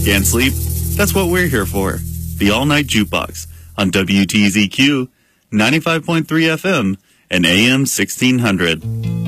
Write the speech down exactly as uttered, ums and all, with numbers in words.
Can't sleep? That's what we're here for. The All Night Jukebox on W T Z Q ninety-five point three F M and A M sixteen hundred.